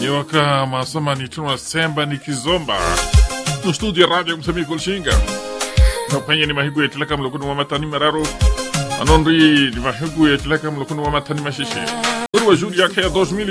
Niwaka masama ni tuna semba ni kizomba no studio radio msami kulshinga no kwenye ni mahigu yetilaka mlokunu wa matani mararo anonri ni mahigu yetilaka mlokunu wa matani mashishi urwa juli yake ya 2000